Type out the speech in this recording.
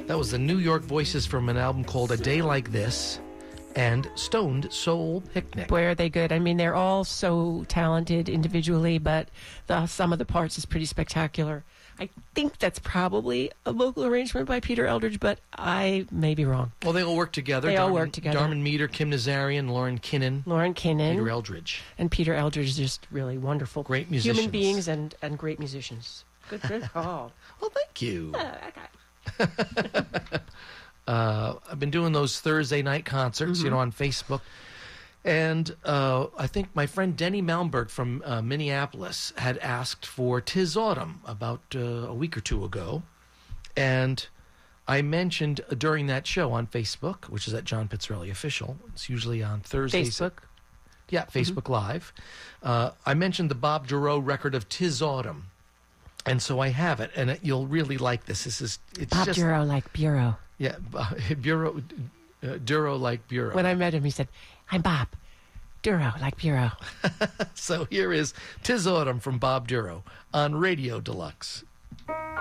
That was the New York Voices from an album called A Day Like This and Stoned Soul Picnic. Boy, are they good. I mean, they're all so talented individually, but the sum of the parts is pretty spectacular. I think that's probably a vocal arrangement by Peter Eldridge, but I may be wrong. Well, they all work together. They all work together. Darman Meter, Kim Nazarian, Lauren Kinnan. Peter Eldridge. And Peter Eldridge is just really wonderful. Great musicians. Human beings and great musicians. Good call. Well, thank you. Okay. I've been doing those Thursday night concerts, on Facebook. And I think my friend Denny Malmberg from Minneapolis had asked for 'Tis Autumn about a week or two ago. And I mentioned during that show on Facebook, which is at John Pizzarelli Official. It's usually on Thursdays. Facebook? Yeah, Facebook Live. I mentioned the Bob Duro record of 'Tis Autumn. And so I have it, and you'll really like this. It's Bob Duro like Bureau. Yeah, Bureau, Duro like Bureau. When I met him, he said, "I'm Bob Duro like Bureau." So here is 'Tis Autumn from Bob Duro on Radio Deluxe.